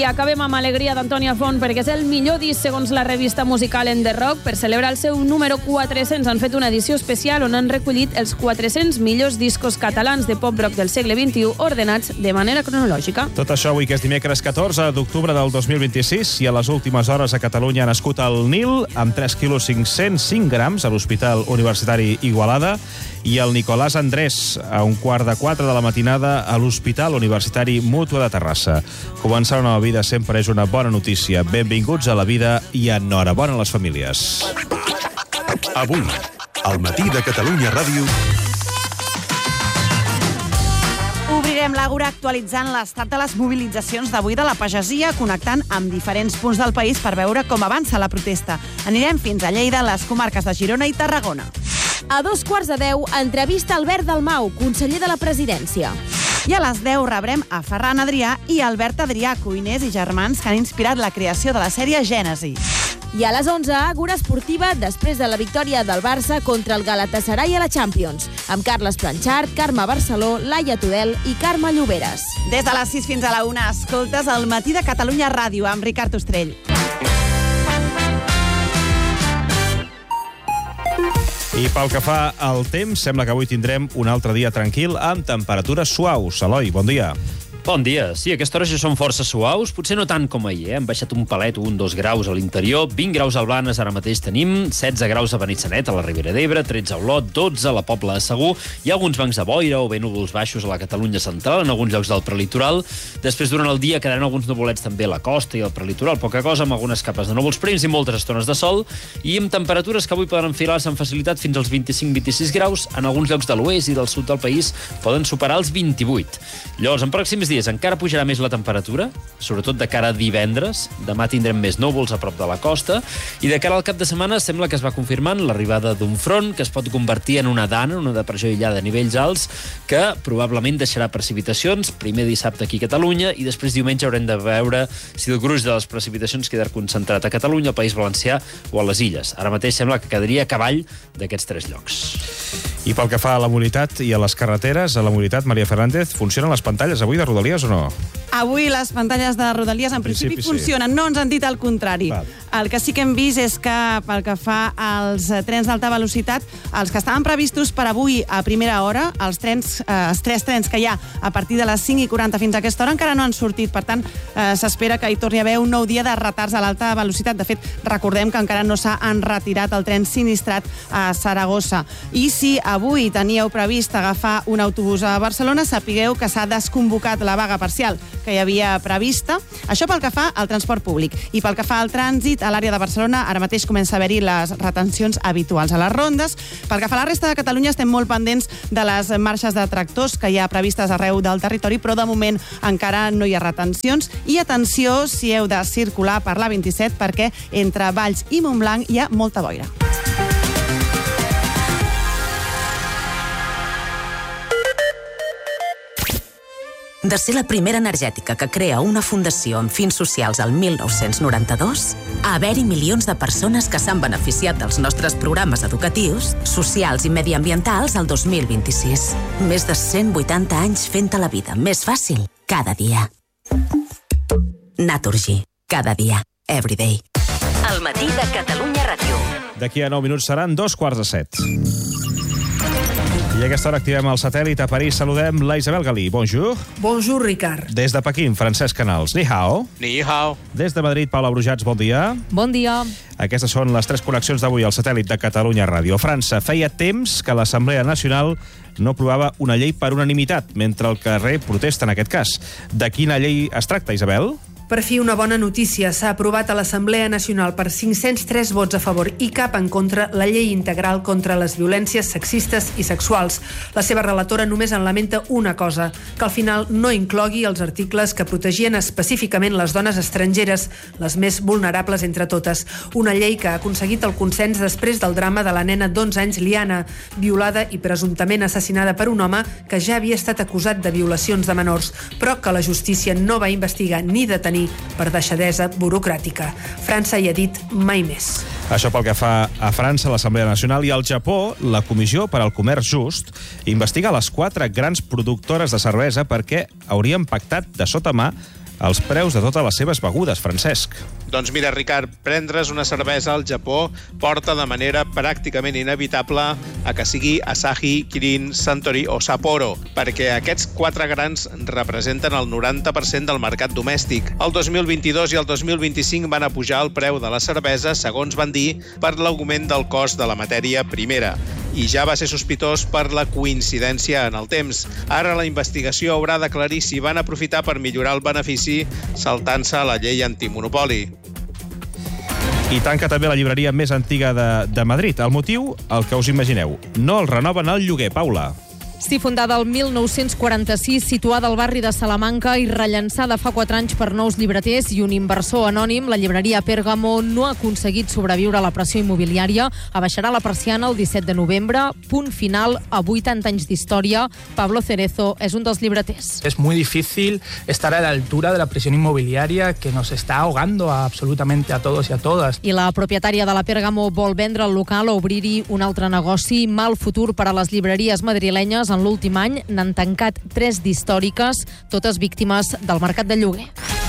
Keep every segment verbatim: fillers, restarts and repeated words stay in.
I acabem amb Alegria d'Antònia Font, perquè és el millor disc segons la revista musical en The Rock. Per celebrar el seu número quatre-cents han fet una edició especial on han recollit els quatre-cents millors discos catalans de pop-rock del segle vint-i-u ordenats de manera cronològica. Tot això avui, que és dimecres catorze d'octubre del dos mil vint-i-sis, i a les últimes hores a Catalunya ha nascut el Nil, amb tres quilos cinc-cents cinc grams, a l'Hospital Universitari Igualada, i el Nicolàs Andrés, a un quart de quatre de la matinada, a l'Hospital Universitari Mútua de Terrassa. Començar una nova vida sempre és una bona notícia. Benvinguts a la vida i enhorabona a les famílies. Avui, al matí de Catalunya Ràdio... Obrirem l'Àgora actualitzant l'estat de les mobilitzacions d'avui de la pagesia, connectant amb diferents punts del país per veure com avança la protesta. Anirem fins a Lleida, les comarques de Girona i Tarragona. A dos quarts de deu, entrevista Albert Dalmau, conseller de la Presidència. I a les deu rebrem a Ferran Adrià i Albert Adrià, cuiners i germans que han inspirat la creació de la sèrie Gènesi. I a les onze, Àgora esportiva després de la victòria del Barça contra el Galatasaray a la Champions, amb Carles Planchard, Carme Barceló, Laia Tudel i Carme Lloberes. Des de les sis fins a la una, escoltes el matí de Catalunya Ràdio amb Ricard Ostrell. I pel que fa al temps, sembla que avui tindrem un altre dia tranquil amb temperatures suaus. Eloi, bon dia. Bon dia. Sí, a aquesta hora ja són força suaus, potser no tant com ahir, eh? Han baixat un palet, un, dos graus a l'interior, vint graus al Blanes ara mateix tenim, setze graus a Benissanet, a la Ribera d'Ebre, tretze a Olot, dotze a la Pobla de Segur, hi ha alguns bancs de boira o bé núvols baixos a la Catalunya central, en alguns llocs del prelitoral. Després, durant el dia, quedaran alguns nuvolets també a la costa i al prelitoral, poca cosa, amb algunes capes de núvols prims i moltes estones de sol, i amb temperatures que avui poden enfilar-se amb facilitat fins als vint-i-cinc vint-i-sis graus, en alguns llocs de l'oest i del sud del país poden superar els vint-i-vuit. Llavors, en pròxims dies encara pujarà més la temperatura, sobretot de cara a divendres. Demà tindrem més núvols a prop de la costa, i de cara al cap de setmana sembla que es va confirmant l'arribada d'un front que es pot convertir en una dana, una depressió aïllada a nivells alts, que probablement deixarà precipitacions, primer dissabte aquí a Catalunya, i després diumenge haurem de veure si el gruix de les precipitacions queda concentrat a Catalunya, al País Valencià o a les Illes. Ara mateix sembla que quedaria a cavall d'aquests tres llocs. I pel que fa a la mobilitat i a les carreteres, a la mobilitat, Maria Fernández, funcionen les pantalles avui de Rodalies o no? Avui les pantalles de Rodalies en principi, principi funcionen, sí. No ens han dit el contrari. Val. El que sí que hem vist és que pel que fa als trens d'alta velocitat, els que estaven previstos per avui a primera hora, els trens, eh, els tres trens que hi ha a partir de les cinc i quaranta fins a aquesta hora encara no han sortit, per tant eh, s'espera que hi torni a haver un nou dia de retards a l'alta velocitat. De fet, recordem que encara no s'ha enretirat el tren sinistrat a Saragossa. I si avui teníeu previst agafar un autobús a Barcelona, sapigueu que s'ha desconvocat la vaga parcial que hi havia prevista. Això pel que fa al transport públic. I pel que fa al trànsit, a l'àrea de Barcelona, ara mateix comença a haver-hi les retencions habituals a les rondes. Pel que fa a la resta de Catalunya, estem molt pendents de les marxes de tractors que hi ha previstes arreu del territori, però de moment encara no hi ha retencions. I atenció si heu de circular per l'A vint-i-set, perquè entre Valls i Montblanc hi ha molta boira. De ser la primera energètica que crea una fundació amb fins socials al mil nou-cents noranta-dos, a haver-hi milions de persones que s'han beneficiat dels nostres programes educatius, socials i mediambientals al dos mil vint-i-sis. Més de cent vuitanta anys fent-te la vida més fàcil cada dia. Naturgy. Cada dia. Everyday. El matí de Catalunya Ràdio. D'aquí a nou minuts seran dos quarts de set. I a aquesta hora activem el satèl·lit a París. Saludem la Isabel Galí. Bonjour. Bonjour, Ricard. Des de Pequín, Francesc Canals. Ni hao. Ni hao. Des de Madrid, Paula Brujats. Bon dia. Bon dia. Aquestes són les tres connexions d'avui al satèl·lit de Catalunya Ràdio. França. Feia temps que l'Assemblea Nacional no aprovava una llei per unanimitat, mentre el carrer protesta en aquest cas. De quina llei es tracta, Isabel? Per fi una bona notícia. S'ha aprovat a l'Assemblea Nacional per cinc-cents tres vots a favor i cap en contra la llei integral contra les violències sexistes i sexuals. La seva relatora només en lamenta una cosa, que al final no inclogui els articles que protegien específicament les dones estrangeres, les més vulnerables entre totes. Una llei que ha aconseguit el consens després del drama de la nena d'onze anys Liana, violada i presumptament assassinada per un home que ja havia estat acusat de violacions de menors, però que la justícia no va investigar ni detenir per deixadesa burocràtica. França hi ha dit mai més. Això pel que fa a França, l'Assemblea Nacional, i al Japó, la Comissió per al Comerç Just investiga les quatre grans productores de cervesa perquè haurien pactat de sota mà els preus de totes les seves begudes, Francesc. Doncs mira, Ricard, prendre's una cervesa al Japó porta de manera pràcticament inevitable a que sigui Asahi, Kirin, Suntory o Sapporo, perquè aquests quatre grans representen el noranta per cent del mercat domèstic. El dos mil vint-i-dos i el dos mil vint-i-cinc van apujar el preu de la cervesa, segons van dir, per l'augment del cost de la matèria primera. I ja va ser sospitós per la coincidència en el temps. Ara la investigació haurà d'aclarir si van aprofitar per millorar el benefici saltant-se la llei antimonopoli. I tanca també la llibreria més antiga de, de Madrid. El motiu, el que us imagineu. No el renoven al lloguer, Paula. Sí, fundada el mil nou-cents quaranta-sis, situada al barri de Salamanca i rellançada fa quatre anys per nous llibreters i un inversor anònim, la llibreria Pèrgamo no ha aconseguit sobreviure a la pressió immobiliària. Abaixarà la persiana el disset de novembre. Punt final a vuitanta anys d'història. Pablo Cerezo és un dels llibreters. Es muy difícil estar a la altura de la presión inmobiliaria que nos está ahogando a absolutamente a todos y a todas. I la propietària de la Pèrgamo vol vendre el local o obrir-hi un altre negoci. Mal futur per a les llibreries madrilenyes. En l'últim any n'han tancat tres d'històriques, totes víctimes del mercat de lloguer.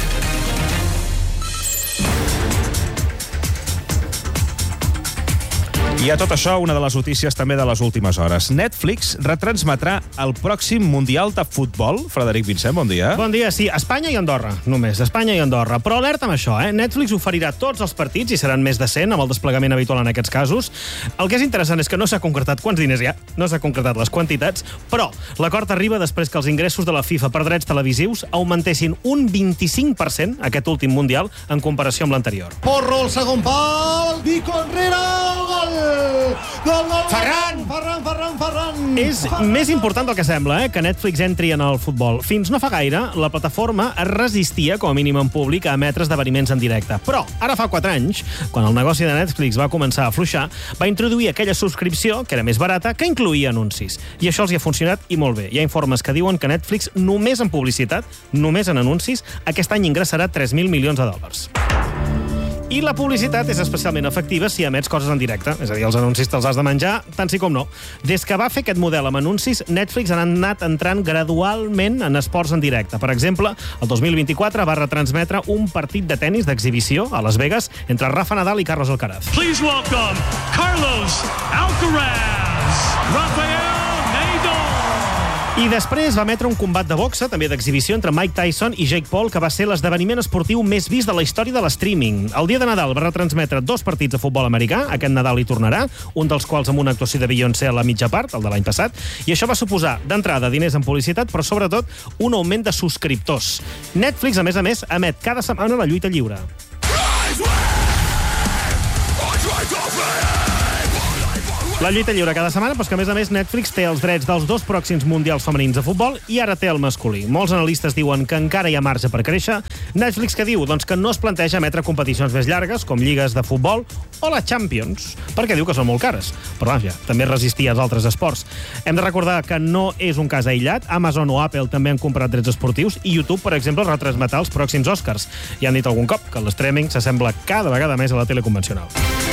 I a tot això, una de les notícies també de les últimes hores. Netflix retransmetrà el pròxim Mundial de Futbol. Frederic Vincent, bon dia. Bon dia, sí. Espanya i Andorra, només. Espanya i Andorra. Però alerta amb això, eh? Netflix oferirà tots els partits, i seran més de cent, amb el desplegament habitual en aquests casos. El que és interessant és que no s'ha concretat quants diners hi ha, no s'ha concretat les quantitats, però l'acord arriba després que els ingressos de la FIFA per drets televisius augmentessin un vint-i-cinc per cent aquest últim Mundial en comparació amb l'anterior. Porro el segon pal, Vico enrere, gol! Gol, gol, Ferran! Ferran, Ferran, Ferran! És més important del que sembla, eh, que Netflix entri en el futbol. Fins no fa gaire, la plataforma es resistia, com a mínim en públic, a emetre esdeveniments en directe. Però, ara fa quatre anys, quan el negoci de Netflix va començar a afluixar, va introduir aquella subscripció, que era més barata, que incluïa anuncis. I això els hi ha funcionat i molt bé. Hi ha informes que diuen que Netflix, només en publicitat, només en anuncis, aquest any ingressarà tres mil milions de dòlars. I la publicitat és especialment efectiva si emets coses en directe. És a dir, els anuncis te'ls has de menjar, tant sí com no. Des que va fer aquest model amb anuncis, Netflix han anat entrant gradualment en esports en directe. Per exemple, el dos mil vint-i-quatre va retransmetre un partit de tennis d'exhibició a Las Vegas entre Rafa Nadal i Carlos Alcaraz. Please welcome Carlos Alcaraz, Rafael Nadal. I després va emetre un combat de boxa, també d'exhibició, entre Mike Tyson i Jake Paul, que va ser l'esdeveniment esportiu més vist de la història de l'streaming. El dia de Nadal va retransmetre dos partits de futbol americà, aquest Nadal hi tornarà, un dels quals amb una actuació de Beyoncé a la mitja part, el de l'any passat, i això va suposar, d'entrada, diners en publicitat, però sobretot un augment de subscriptors. Netflix, a més a més, emet cada setmana la lluita lliure. La lluita lliure cada setmana, però que a més a més Netflix té els drets dels dos pròxims mundials femenins de futbol i ara té el masculí. Molts analistes diuen que encara hi ha marge per créixer. Netflix què diu? Doncs que no es planteja emetre competicions més llargues, com lligues de futbol o la Champions, perquè diu que són molt cares. Però vaja, també resistia als altres esports. Hem de recordar que no és un cas aïllat. Amazon o Apple també han comprat drets esportius i YouTube, per exemple, retransmetrà els pròxims Oscars. I han dit algun cop que l'streaming s'assembla cada vegada més a la tele convencional.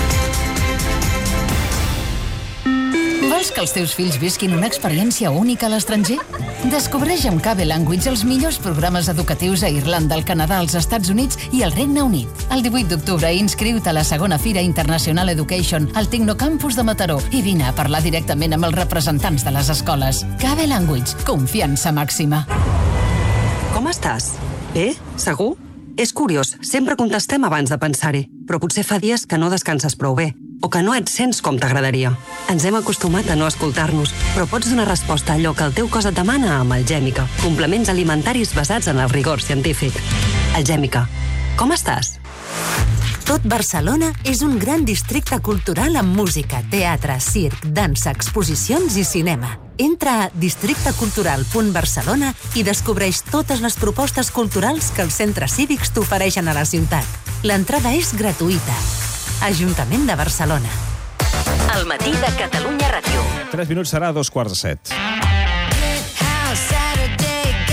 Vols que els teus fills visquin una experiència única a l'estranger? Descobreix amb Cable Language els millors programes educatius a Irlanda, al Canadà, als Estats Units i al Regne Unit. El divuit d'octubre inscriu-te a la segona Fira International Education al Tecnocampus de Mataró i vine a parlar directament amb els representants de les escoles. Cable Language, confiança màxima. Com estàs? Bé? Segur? És curiós, sempre contestem abans de pensar-hi, però potser fa dies que no descanses prou bé, o que no et sents com t'agradaria. Ens hem acostumat a no escoltar-nos, però pots donar resposta a allò que el teu cos et demana amb Algèmica, complements alimentaris basats en el rigor científic. Algèmica, com estàs? Tot Barcelona és un gran districte cultural amb música, teatre, circ, dansa, exposicions i cinema. Entra a districte cultural punt barcelona i descobreix totes les propostes culturals que els centres cívics t'ofereixen a la ciutat. L'entrada és gratuïta. Ajuntament de Barcelona. El matí de Catalunya Ràdio. Tres minuts serà dos quarts de set.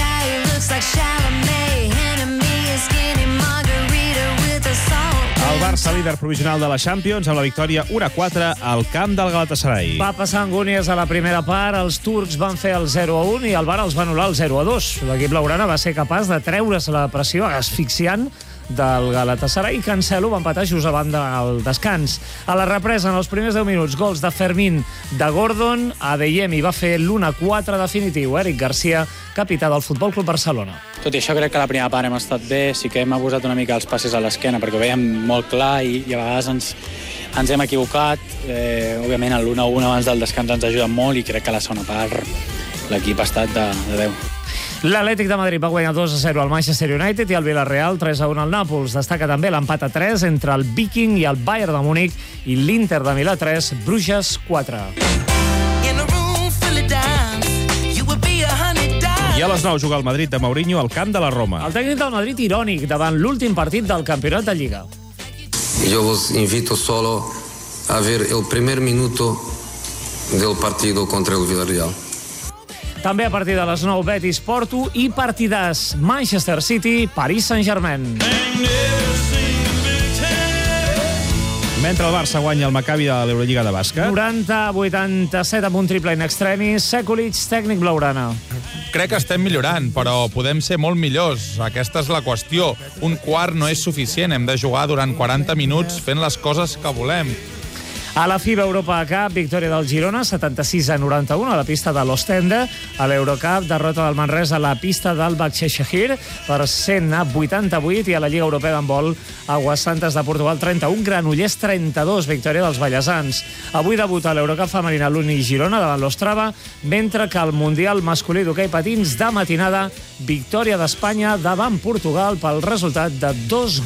El Barça Barça, líder provisional de la Champions, amb la victòria u a quatre al camp del Galatasaray. Va passar angúnies a la primera part, els turcs van fer el zero a un i el V A R els va anul·lar el zero a dos. L'equip blaugrana va ser capaç de treure's la pressió asfixiant del Galatasaray i Cancelo va empatar just a banda al descans. A la represa, en els primers deu minuts, gols de Fermín, de Gordon, Adeyemi va fer l'u a quatre definitiu. Eric Garcia, capità del Futbol Club Barcelona. Tot i això, crec que la primera part hem estat bé, sí que hem abusat una mica els passes a l'esquena, perquè ho veiem molt clar i, i a vegades ens, ens hem equivocat. Eh, òbviament, l'u a un abans del descans ens ajuda molt i crec que a la segona part l'equip ha estat de, de deu. L'Atlètic de Madrid va guanyar dos a zero al Manchester United i el Villarreal tres a un al Nàpols. Destaca també l'empat a tres entre el Viking i el Bayern de Múnich i l'Inter de Milà tres, Bruges quatre. I a les nou juga el Madrid de Mourinho al camp de la Roma. El tècnic del Madrid irònic davant l'últim partit del campionat de Lliga. Yo os invito solo a ver el primer minuto del partido contra el Villarreal. També a partir de les nou, Betis, Porto i partidàs Manchester City, Paris Saint-Germain. Mentre el Barça guanya el Maccabi de l'Eurolliga de bàsquet. noranta a vuitanta-set amb un triple in extremis, Sekulic, tècnic blaugrana. Crec que estem millorant, però podem ser molt millors. Aquesta és la qüestió. Un quart no és suficient, hem de jugar durant quaranta minuts fent les coses que volem. A la FIBA Europa Cup, victòria del Girona, setanta-sis a noranta-un a la pista de l'Ostende. A l'Eurocup, derrota del Manresa a la pista del Başakşehir per cent a vuitanta-vuit i a la Lliga Europea d'handbol, Aguas Santas de Portugal trenta-un, Granollers trenta-dos, victòria dels ballesans. Avui debuta a l'Eurocup femenina l'Uni Girona davant l'Ostrava, mentre que al Mundial masculí d'hoquei patins de matinada, victòria d'Espanya davant Portugal pel resultat de dos